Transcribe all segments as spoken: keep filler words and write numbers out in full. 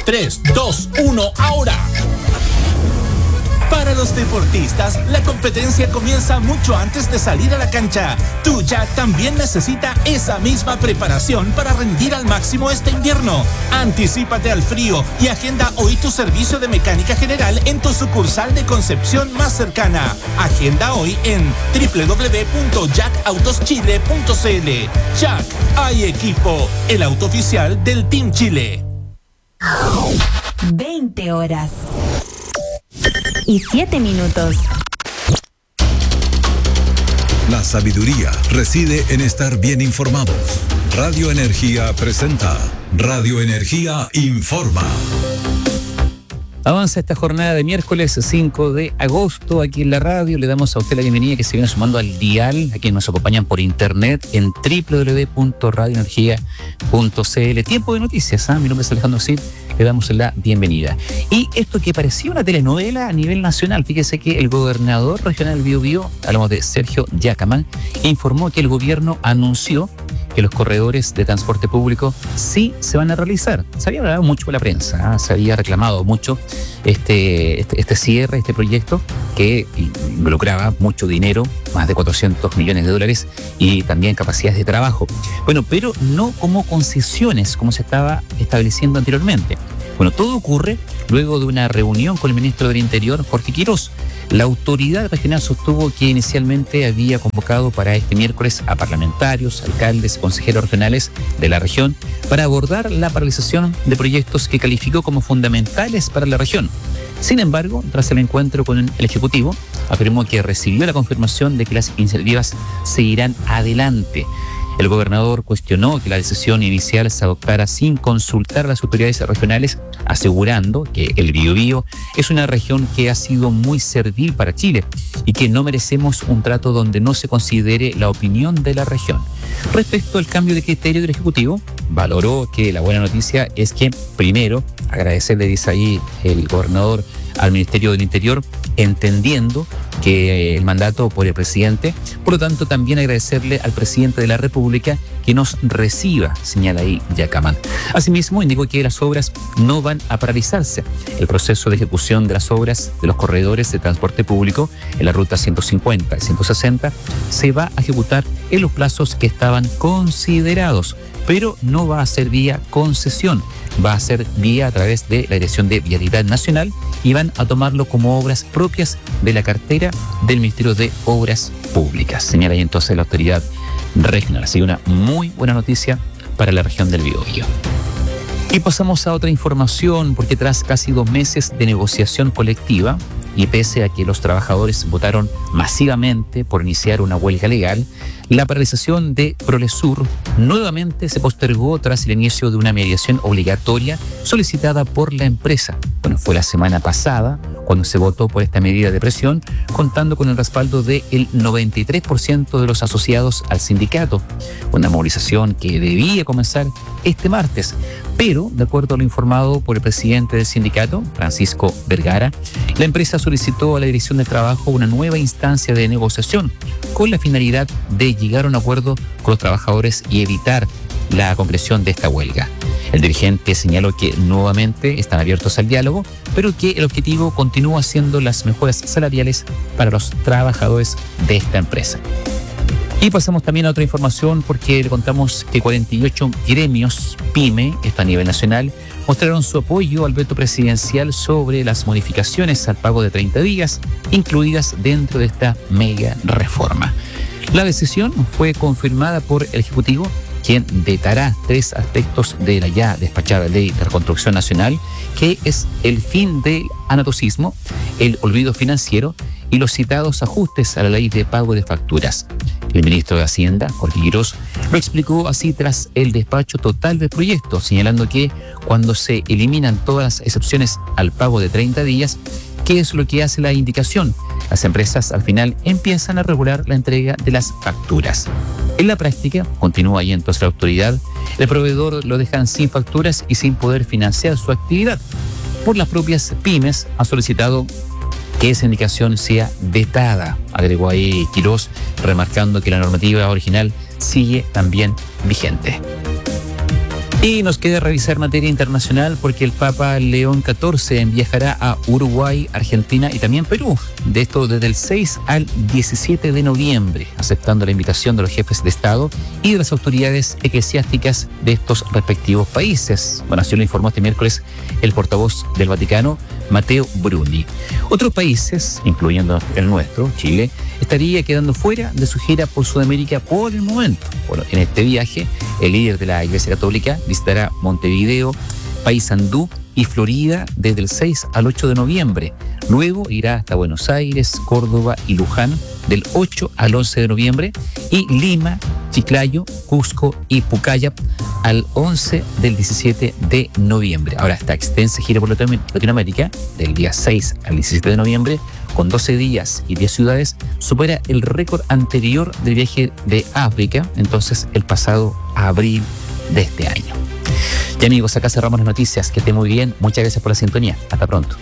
tres, dos, uno, ahora. Para los deportistas, la competencia comienza mucho antes de salir a la cancha. Tu Jack también necesita esa misma preparación para rendir al máximo este invierno. Anticípate al frío y agenda hoy tu servicio de mecánica general en tu sucursal de Concepción más cercana. Agenda hoy en doble u doble u doble u punto jack autos chile punto c l. Jack, hay equipo, el auto oficial del Team Chile. veinte horas y siete minutos. La sabiduría reside en estar bien informados. Radio Energía presenta Radio Energía Informa. Avanza esta jornada de miércoles cinco de agosto aquí en la radio. Le damos a usted la bienvenida que se viene sumando al dial, a quienes nos acompañan por internet en doble u doble u doble u punto radio energía punto c l. Tiempo de noticias, ¿eh? Mi nombre es Alejandro Cid, le damos la bienvenida. Y esto que parecía una telenovela a nivel nacional, fíjese que el gobernador regional del Biobío, hablamos de Sergio Yacamán, informó que el gobierno anunció que los corredores de transporte público sí se van a realizar. Se había hablado mucho con la prensa, ¿eh? Se había reclamado mucho este, este, este cierre, este proyecto que involucraba mucho dinero, más de cuatrocientos millones de dólares y también capacidades de trabajo. Bueno, pero no como concesiones, como se estaba estableciendo anteriormente. Bueno, todo ocurre luego de una reunión con el ministro del Interior, Jorge Quirós. La autoridad regional sostuvo que inicialmente había convocado para este miércoles a parlamentarios, alcaldes, consejeros regionales de la región para abordar la paralización de proyectos que calificó como fundamentales para la región. Sin embargo, tras el encuentro con el Ejecutivo, afirmó que recibió la confirmación de que las iniciativas seguirán adelante. El gobernador cuestionó que la decisión inicial se adoptara sin consultar a las autoridades regionales, asegurando que el Biobío es una región que ha sido muy servil para Chile y que no merecemos un trato donde no se considere la opinión de la región. Respecto al cambio de criterio del Ejecutivo, valoró que la buena noticia es que, primero, agradecerle, dice ahí el gobernador, al Ministerio del Interior, entendiendo que el mandato por el presidente, por lo tanto también agradecerle al presidente de la República que nos reciba, señala ahí Yacamán. Asimismo, indicó que las obras no van a paralizarse. El proceso de ejecución de las obras de los corredores de transporte público en la ruta ciento cincuenta y ciento sesenta se va a ejecutar en los plazos que estaban considerados, pero no va a ser vía concesión, va a ser vía a través de la Dirección de Vialidad Nacional y van a tomarlo como obras propias de la cartera del Ministerio de Obras Públicas. Señala ahí entonces la autoridad regional. Así que una muy buena noticia para la región del Biobío. Y pasamos a otra información, porque tras casi dos meses de negociación colectiva, y pese a que los trabajadores votaron masivamente por iniciar una huelga legal, la paralización de Prolesur nuevamente se postergó tras el inicio de una mediación obligatoria solicitada por la empresa. Bueno, fue la semana pasada cuando se votó por esta medida de presión, contando con el respaldo del noventa y tres por ciento de los asociados al sindicato. Una movilización que debía comenzar este martes, pero, de acuerdo a lo informado por el presidente del sindicato, Francisco Vergara, la empresa solicitó a la Dirección de Trabajo una nueva instancia de negociación con la finalidad de llegar a un acuerdo con los trabajadores y evitar la concreción de esta huelga. El dirigente señaló que nuevamente están abiertos al diálogo, pero que el objetivo continúa siendo las mejoras salariales para los trabajadores de esta empresa. Y pasamos también a otra información, porque le contamos que cuarenta y ocho gremios PYME, esto a nivel nacional, mostraron su apoyo al veto presidencial sobre las modificaciones al pago de treinta días incluidas dentro de esta mega reforma. La decisión fue confirmada por el Ejecutivo, quien vetará tres aspectos de la ya despachada Ley de Reconstrucción Nacional, que es el fin del anatocismo, el olvido financiero y los citados ajustes a la Ley de Pago de Facturas. El ministro de Hacienda, Jorge Quirós, lo explicó así tras el despacho total del proyecto, señalando que cuando se eliminan todas las excepciones al pago de treinta días, ¿qué es lo que hace la indicación? Las empresas al final empiezan a regular la entrega de las facturas. En la práctica, continúa ahí entonces la autoridad, el proveedor lo dejan sin facturas y sin poder financiar su actividad. Por las propias pymes ha solicitado que esa indicación sea vetada, agregó ahí Quirós, remarcando que la normativa original sigue también vigente. Y nos queda revisar materia internacional porque el Papa León catorce viajará a Uruguay, Argentina y también Perú. De esto desde el seis al diecisiete de noviembre, aceptando la invitación de los jefes de Estado y de las autoridades eclesiásticas de estos respectivos países. Bueno, así lo informó este miércoles el portavoz del Vaticano, Matteo Bruni. Otros países, incluyendo el nuestro, Chile, estaría quedando fuera de su gira por Sudamérica por el momento. Bueno, en este viaje, el líder de la Iglesia Católica visitará Montevideo, Paysandú y Florida desde el seis al ocho de noviembre. Luego irá hasta Buenos Aires, Córdoba y Luján del ocho al once de noviembre y Lima, Chiclayo, Cusco y Pucallap al once del diecisiete de noviembre. Ahora, esta extensa gira por Latinoamérica del día seis al diecisiete de noviembre con doce días y diez ciudades supera el récord anterior del viaje de África, entonces el pasado abril de este año. Y amigos, acá cerramos las noticias. Que estén muy bien. Muchas gracias por la sintonía. Hasta pronto.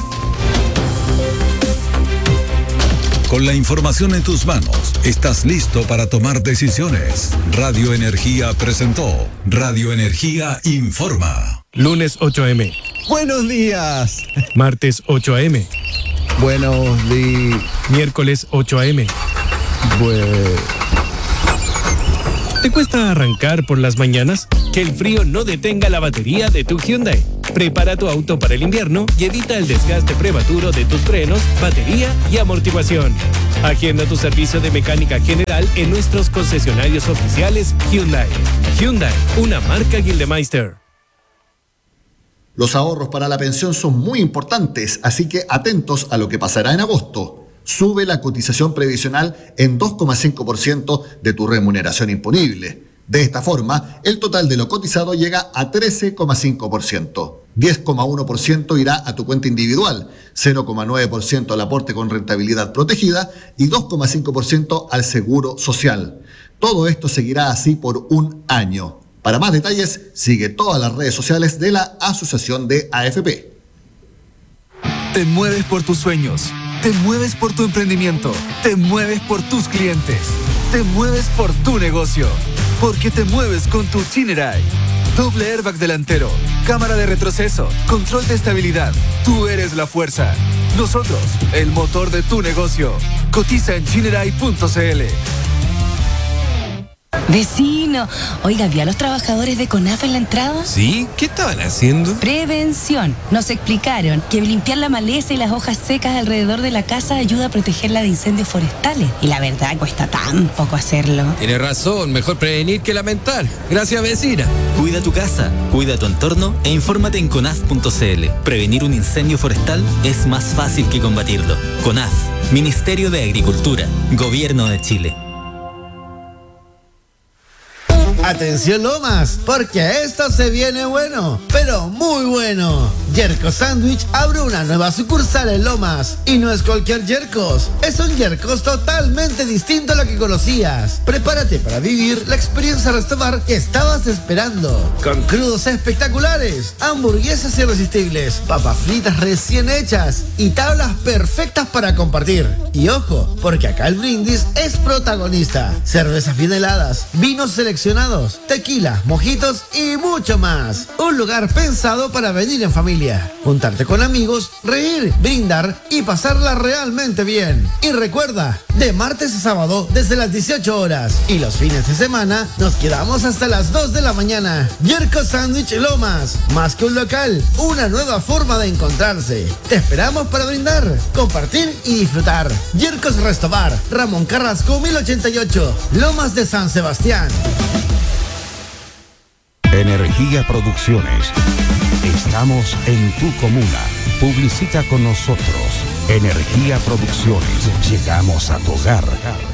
Con la información en tus manos, estás listo para tomar decisiones. Radio Energía presentó Radio Energía Informa. Lunes ocho a eme. Buenos días. Martes ocho a eme. Buenos días. Miércoles ocho a eme. Pues... ¿Te cuesta arrancar por las mañanas? Que el frío no detenga la batería de tu Hyundai. Prepara tu auto para el invierno y evita el desgaste prematuro de tus frenos, batería y amortiguación. Agenda tu servicio de mecánica general en nuestros concesionarios oficiales Hyundai. Hyundai, una marca Gildemeister. Los ahorros para la pensión son muy importantes, así que atentos a lo que pasará en agosto. Sube la cotización previsional en dos coma cinco por ciento de tu remuneración imponible. De esta forma, el total de lo cotizado llega a trece coma cinco por ciento. diez coma uno por ciento irá a tu cuenta individual, cero coma nueve por ciento al aporte con rentabilidad protegida y dos coma cinco por ciento al seguro social. Todo esto seguirá así por un año. Para más detalles, sigue todas las redes sociales de la Asociación de A F P. Te mueves por tus sueños, te mueves por tu emprendimiento, te mueves por tus clientes, te mueves por tu negocio, porque te mueves con tu Chinerai. Doble airbag delantero, cámara de retroceso, control de estabilidad. Tú eres la fuerza. Nosotros, el motor de tu negocio. Cotiza en chinerai punto c l. Vecino, oiga, ¿vio a los trabajadores de CONAF en la entrada? Sí, ¿qué estaban haciendo? Prevención. Nos explicaron que limpiar la maleza y las hojas secas alrededor de la casa ayuda a protegerla de incendios forestales. Y la verdad, cuesta tan poco hacerlo. Tiene razón, mejor prevenir que lamentar. Gracias, vecina. Cuida tu casa, cuida tu entorno e infórmate en conaf punto c l. Prevenir un incendio forestal es más fácil que combatirlo. CONAF, Ministerio de Agricultura, Gobierno de Chile. Atención Lomas, porque esto se viene bueno, pero muy bueno. Yerkos Sandwich abre una nueva sucursal en Lomas y no es cualquier Yerkos, es un Yerkos totalmente distinto a lo que conocías. Prepárate para vivir la experiencia restaurant que estabas esperando, con crudos espectaculares, hamburguesas irresistibles, papas fritas recién hechas y tablas perfectas para compartir. Y ojo, porque acá el brindis es protagonista. Cervezas bien heladas, vinos seleccionados, tequila, mojitos y mucho más. Un lugar pensado para venir en familia, juntarte con amigos, reír, brindar y pasarla realmente bien. Y recuerda, de martes a sábado desde las dieciocho horas y los fines de semana nos quedamos hasta las dos de la mañana. Yerkos Sandwich Lomas, más que un local, una nueva forma de encontrarse. Te esperamos para brindar, compartir y disfrutar. Yerkos Restobar, Ramón Carrasco mil ochenta y ocho, Lomas de San Sebastián. Energía Producciones. Estamos en tu comuna. Publicita con nosotros. Energía Producciones. Llegamos a tu hogar.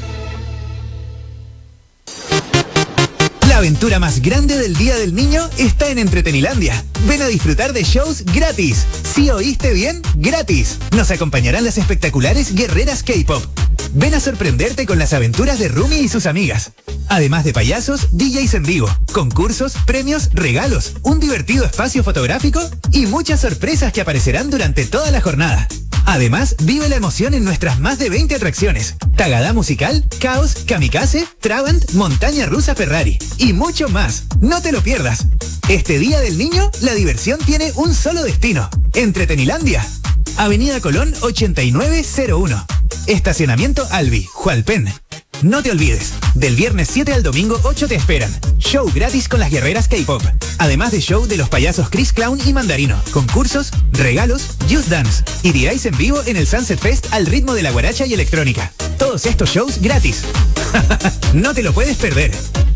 La aventura más grande del Día del Niño está en Entretenilandia. Ven a disfrutar de shows gratis. ¿Sí oíste bien? Gratis. Nos acompañarán las espectaculares guerreras K-pop. Ven a sorprenderte con las aventuras de Rumi y sus amigas. Además de payasos, D Js en vivo, concursos, premios, regalos, un divertido espacio fotográfico y muchas sorpresas que aparecerán durante toda la jornada. Además, vive la emoción en nuestras más de veinte atracciones. Tagada musical, Caos, Kamikaze, Trabant, Montaña Rusa Ferrari y mucho más. No te lo pierdas. Este Día del Niño, la diversión tiene un solo destino. Entretenilandia. Avenida Colón ochenta y nueve cero uno. Estacionamiento Albi, Hualpén. No te olvides, del viernes siete al domingo ocho te esperan. Show gratis con las guerreras K-pop. Además de show de los payasos Chris Clown y Mandarino. Concursos, regalos, Just Dance. Y diráis en vivo en el Sunset Fest al ritmo de la guaracha y electrónica. Todos estos shows gratis. No te lo puedes perder.